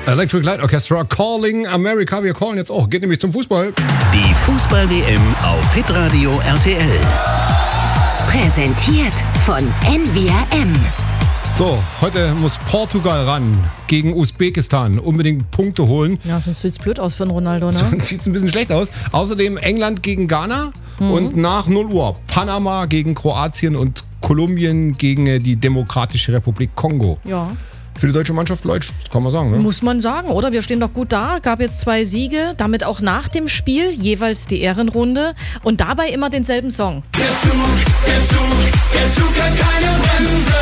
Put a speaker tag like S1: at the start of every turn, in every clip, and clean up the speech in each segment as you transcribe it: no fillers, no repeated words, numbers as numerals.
S1: Electric Light Orchestra, Calling America. Wir callen jetzt auch. Geht nämlich zum Fußball.
S2: Die Fußball-WM auf Hitradio RTL.
S3: Präsentiert von NWRM.
S1: So, heute muss Portugal ran gegen Usbekistan. Unbedingt Punkte holen.
S4: Ja, sonst sieht es blöd aus für einen Ronaldo, ne?
S1: Sonst sieht es ein bisschen schlecht aus. Außerdem England gegen Ghana und nach 0 Uhr Panama gegen Kroatien und Kolumbien gegen die Demokratische Republik Kongo.
S4: Ja.
S1: Für die deutsche Mannschaft läuft, kann man sagen, ne?
S4: Muss man sagen, oder? Wir stehen doch gut da. Gab jetzt 2 Siege, damit auch nach dem Spiel jeweils die Ehrenrunde und dabei immer denselben Song.
S5: Der Zug hat keine Bremse.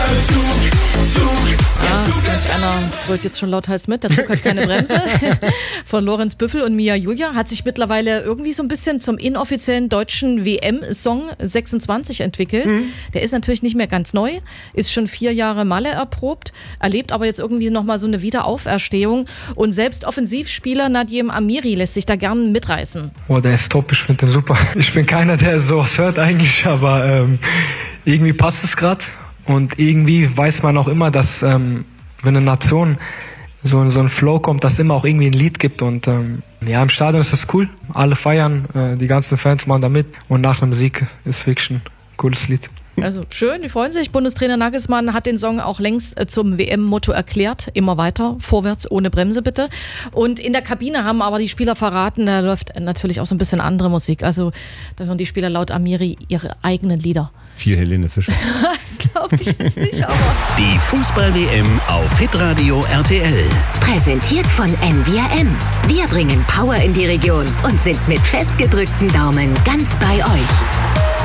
S4: Einer brüllt jetzt schon lauthals mit, der Zug hat keine Bremse. Von Lorenz Büffel und Mia Julia hat sich mittlerweile irgendwie so ein bisschen zum inoffiziellen deutschen WM-Song 26 entwickelt. Der ist natürlich nicht mehr ganz neu, ist schon 4 Jahre Malle erprobt, erlebt aber jetzt irgendwie nochmal so eine Wiederauferstehung. Und selbst Offensivspieler Nadiem Amiri lässt sich da gern mitreißen.
S6: Oh, der ist top, ich finde den super. Ich bin keiner, der sowas hört eigentlich, aber irgendwie passt es gerade. Und irgendwie weiß man auch immer, dass wenn eine Nation so ein Flow kommt, dass es immer auch irgendwie ein Lied gibt. Und ja, im Stadion ist das cool. Alle feiern, die ganzen Fans machen da mit. Und nach dem Sieg ist wirklich ein cooles Lied.
S4: Also schön, die freuen sich. Bundestrainer Nagelsmann hat den Song auch längst zum WM-Motto erklärt. Immer weiter, vorwärts, ohne Bremse bitte. Und in der Kabine haben aber die Spieler verraten, da läuft natürlich auch so ein bisschen andere Musik. Also da hören die Spieler laut Amiri ihre eigenen Lieder.
S1: Viel Helene Fischer.
S4: Das glaube ich jetzt nicht, aber...
S2: Die Fußball-WM auf Hitradio RTL.
S3: Präsentiert von NWRM. Wir bringen Power in die Region und sind mit festgedrückten Daumen ganz bei euch.